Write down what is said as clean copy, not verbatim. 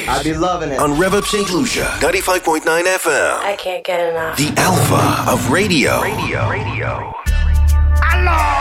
I be loving it. On Rev Up St. Lucia, 95.9 FM. I can't get enough. The alpha of radio. Hello!